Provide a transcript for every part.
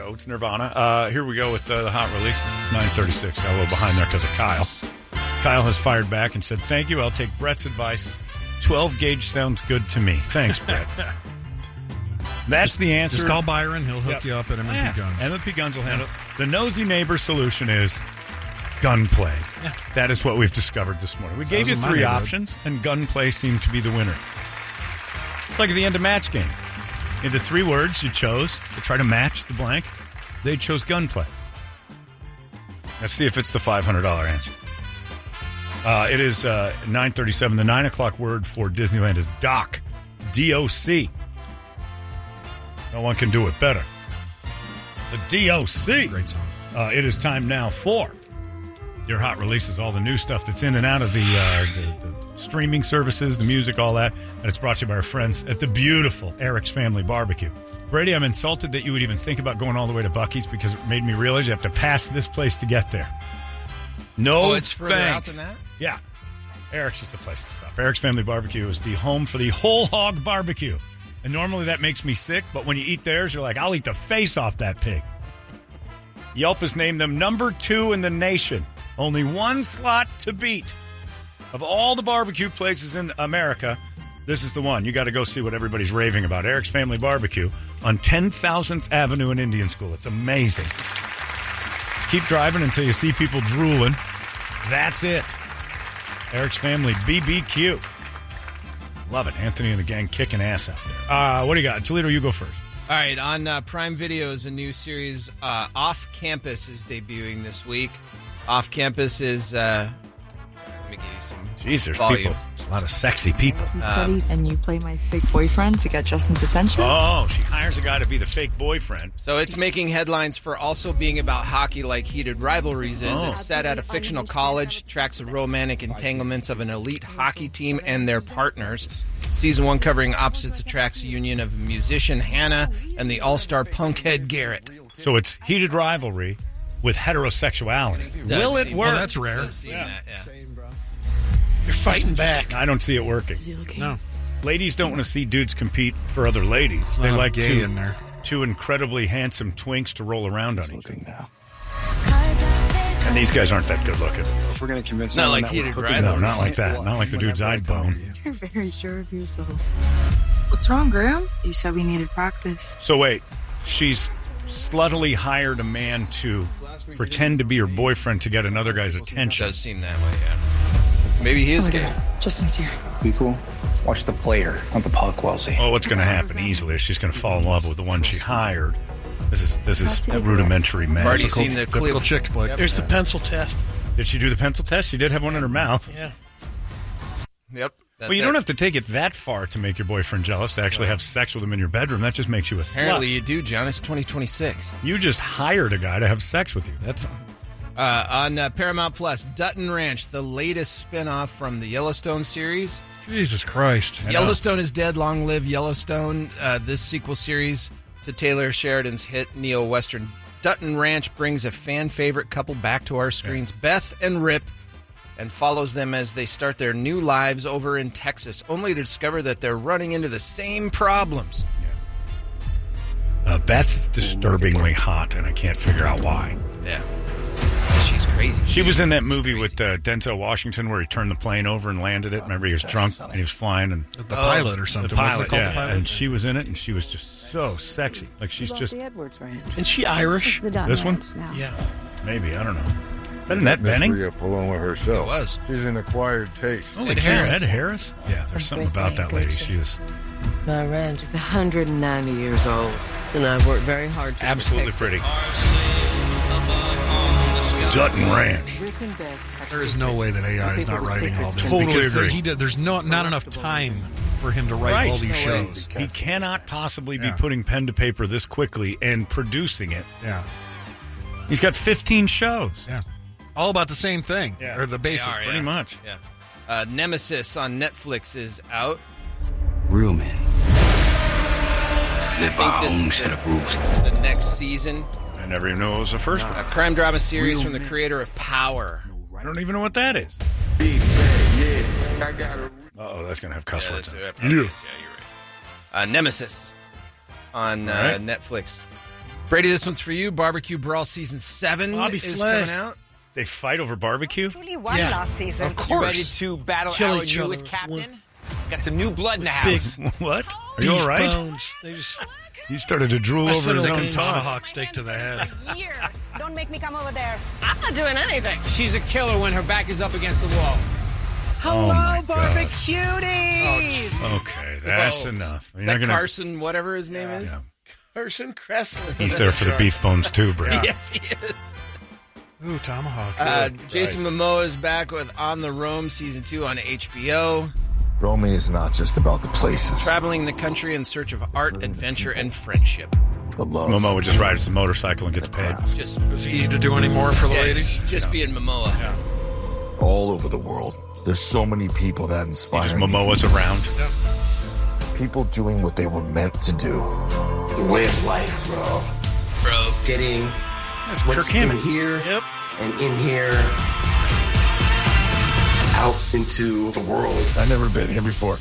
go. It's Nirvana. Here we go with the hot releases. It's 9:36. Got a little behind there because of Kyle. Kyle has fired back and said, thank you. I'll take Brett's advice. 12 gauge sounds good to me. Thanks, Brett. That's the answer. Just call Byron. He'll hook you up at M&P Guns. M&P Guns will handle it. The nosy neighbor solution is gunplay. Yeah. That is what we've discovered this morning. We gave you 3 options, and gunplay seemed to be the winner. It's like at the end of match game. In the 3 words you chose to try to match the blank, they chose gunplay. Let's see if it's the $500 answer. It is 9:37. The 9 o'clock word for Disneyland is DOC. D-O-C. No one can do it better. The DOC. Great song. It is time now for your hot releases, all the new stuff that's in and out of the streaming services, the music, all that. And it's brought to you by our friends at the beautiful Eric's Family Barbecue. Brady, I'm insulted that you would even think about going all the way to Buc-ee's because it made me realize you have to pass this place to get there. No, it's further out than that? Yeah. Eric's is the place to stop. Eric's Family Barbecue is the home for the whole hog barbecue. And normally that makes me sick, but when you eat theirs, you're like, I'll eat the face off that pig. Yelp has named them number 2 in the nation. Only 1 slot to beat. Of all the barbecue places in America, this is the one. You got to go see what everybody's raving about. Eric's Family Barbecue on 10,000th Avenue in Indian School. It's amazing. Just keep driving until you see people drooling. That's it. Eric's Family BBQ. Love it. Anthony and the gang kicking ass out there. What do you got? Toledo, you go first. All right, on Prime Video is a new series. Off Campus is debuting this week. Off Campus is... let me give you some Jeez, there's volume. people. There's a lot of sexy people. You study and you play my fake boyfriend to get Justin's attention? Oh, she hires a guy to be the fake boyfriend. So it's making headlines for also being about hockey like Heated Rivalries is. It's set at a fictional college, tracks the romantic entanglements of an elite hockey team and their partners. Season 1 covering opposites attracts the union of musician Hannah and the all-star punkhead Garrett. So it's Heated Rivalry with heterosexuality. Will it work? Oh, that's rare. Does seem that, yeah. You're fighting back. I don't see it working. Is he okay? No. Ladies don't want to see dudes compete for other ladies. They Not like gay in there. 2 incredibly handsome twinks to roll around on each other. And these guys aren't that good looking. If we're going to convince Not anyone like that we're Heated hooking Rivalry. No, up, not like that. Not like the dudes I'd bone. You're very sure of yourself. What's wrong, Graham? You said we needed practice. So wait, she's sluttily hired a man to pretend to be her boyfriend to get another guy's attention. Does seem that way, yeah. Maybe he is gay. Justin's here. Be cool. Watch the player, not the puck, Wellesley. Oh, what's going to happen easily is she's going to fall in love with the one she hired. This is rudimentary I've already magic. seen the Typical clip. chick flick. There's the pencil test. Did she do the pencil test? She did have one in her mouth. Yeah. Yep. That's Well, you it. don't have to take it that far to make your boyfriend jealous, to actually have sex with him in your bedroom. That just makes you a Apparently slut. you do, John. It's 2026. You just hired a guy to have sex with you. That's all. On Paramount Plus, Dutton Ranch, the latest spinoff from the Yellowstone series. Jesus Christ. Yellowstone is dead. Long live Yellowstone. This sequel series to Taylor Sheridan's hit neo-western Dutton Ranch brings a fan-favorite couple back to our screens, Beth and Rip, and follows them as they start their new lives over in Texas, only to discover that they're running into the same problems. Beth's disturbingly hot, and I can't figure out why. Yeah. She's crazy. She was in that movie with Denzel Washington where he turned the plane over and landed it. Remember, he was drunk and he was flying. And The pilot or something. the pilot, Wasn't it called yeah. The Pilot? And she was in it, and she was just so sexy. Like, she's just... Is she Irish? This one? Yeah. Maybe, I don't know. Is that Annette Bening? Rhea Paloma herself. It was. She's an acquired taste. Holy Ed cow, Harris. Ed Harris? Yeah, there's something about that lady. She is My ranch is 190 years old, and I've worked very hard to absolutely pretty. Dutton Ranch. There is no way that AI is not writing all this. Totally because agree. There's not enough time for him to write all these No way. shows. He cannot possibly be Yeah. putting pen to paper this quickly and producing it. Yeah. He's got 15 shows. Yeah. All about the same thing. Yeah. Or the basics. They are, Pretty much. Yeah. Nemesis on Netflix is out. Real men. Live by I our think own this set is of rules. the next season. I never even knew it was the first A one. crime drama series from the creator of Power. I don't even know what that is. Uh-oh, that's going to have cuss Yeah, words that's in it. it. Probably is. Yeah, you're right. Nemesis on All right. Netflix. Brady, this one's for you. Barbecue Brawl Season 7 Bobby is Flay. coming out. They fight over barbecue? Truly won Yeah, last season. of course. Ready to battle Kill our each other newest with captain? one- Got some new blood in the Big house. What? Are you all right? bones. They just He started to drool I over said his it own like a tongue. Tomahawk steak to the head. Years. Don't make me come over there. I'm not doing anything. She's a killer when her back is up against the wall. Oh, my God. Barbecuties! Okay, that's Whoa. enough. Is You're that not gonna- Carson, whatever his name is? Yeah. Carson Kresslin. He's there for the beef bones, too, Brad. Yes, he is. Ooh, Tomahawk. Jason Momoa is back with On the Roam Season 2 on HBO. Roaming is not just about the places. Traveling the country in search of art, adventure, and friendship. The love. Momoa would just rides the motorcycle and gets paid. Just Does he need to do any more for the ladies? Just being Momoa. All over the world. There's so many people that He inspire just me. Momoa's around. People doing what they were meant to do. The way of life, bro. Getting That's Kirk what's in Hammond. here Yep. and in here out into the world. I've never been here before.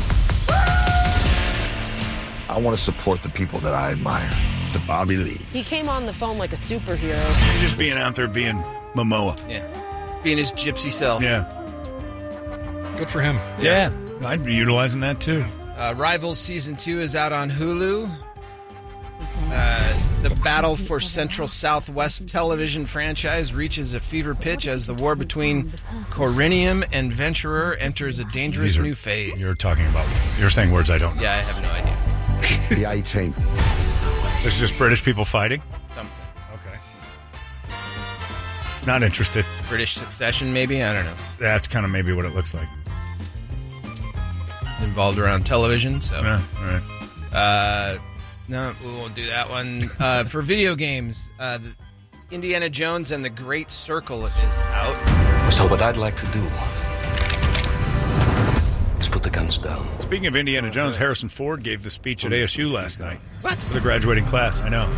I want to support the people that I admire. The Bobby Lees. He came on the phone like a superhero. He's just being out there being Momoa. Yeah. Being his gypsy self. Yeah. Good for him. Yeah. I'd be utilizing that, too. Rivals Season 2 is out on Hulu. The battle for Central Southwest television franchise reaches a fever pitch as the war between Corinium and Venturer enters a dangerous new phase. You're saying words I don't know. Yeah, I have no idea. The I chain. This is just British people fighting? Something. Okay. Not interested. British Succession, maybe? I don't know. That's kind of maybe what it looks like. Involved around television, so. Yeah, all right. No, we won't do that one. For video games, Indiana Jones and the Great Circle is out. So what I'd like to do is put the guns down. Speaking of Indiana Jones, Harrison Ford gave the speech at ASU last night. What? For the graduating class, I know.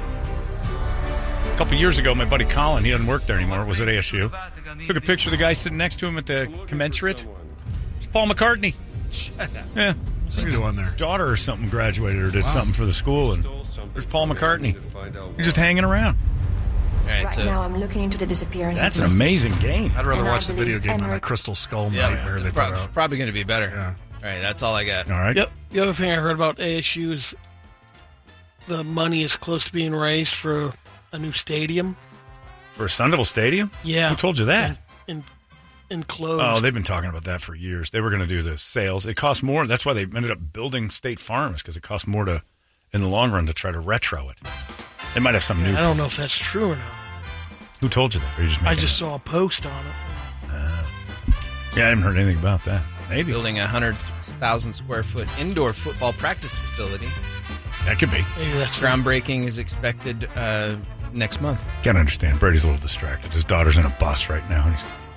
A couple years ago, my buddy Colin, he doesn't work there anymore, was at ASU. Took a picture of the guy sitting next to him at the commensurate. It's Paul McCartney. Yeah. What's he doing there? Daughter or something graduated or did something for the school, and there's Paul McCartney. He's just hanging around. All right, Right so now, I'm looking into the disappearance. That's of an Mrs. amazing game. I'd rather And I watch the video believe game than that Emmerich- Crystal Skull nightmare they put out. probably going to be better. Yeah. All right, that's all I got. All right. Yep. The other thing I heard about ASU is the money is close to being raised for a new stadium. For Sun Devil Stadium? Yeah. Who told you that? Enclosed. Oh, they've been talking about that for years. They were going to do the sales. It cost more. That's why they ended up building State Farms, because it cost more to, in the long run, to try to retro it. They might have some new. I don't know if that's true or not. Who told you that? Or you just I making just it? saw a post on it. Yeah, I haven't heard anything about that. Maybe. Building a 100,000 square foot indoor football practice facility. That could be. Maybe that's Groundbreaking is expected next month. Can't understand. Brady's a little distracted. His daughter's in a bus right now.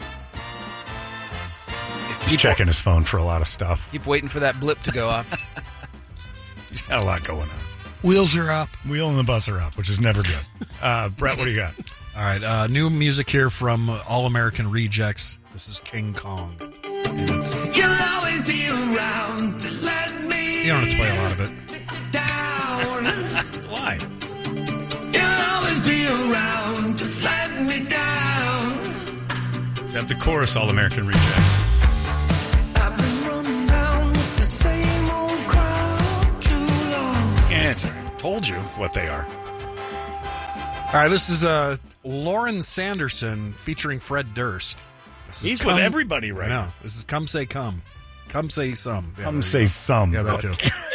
He's checking his phone for a lot of stuff. Keep waiting for that blip to go off. He's got a lot going on. Wheels are up. Wheel and the bus are up, which is never good. Brett, what do you got? All right, new music here from All American Rejects. This is King Kong. And it's, You'll always be around to let me you don't have to play a lot of it. down. Why? You'll always be around to let me down. Let's have the chorus, All American Rejects. I've been running down with the same old crowd too long. Yeah, it's all right. Told you what they are. All right, this is Lauren Sanderson featuring Fred Durst. This is He's with everybody right I know. now. This is Come Say Come. Come Say Some. Yeah, Come there you say go. some. Yeah, that too.